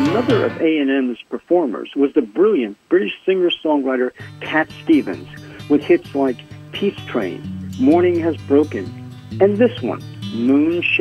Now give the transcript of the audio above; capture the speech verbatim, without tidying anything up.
Another of A and M's performers was the brilliant British singer-songwriter Cat Stevens, with hits like Peace Train, Morning Has Broken, and this one, Moon Shade.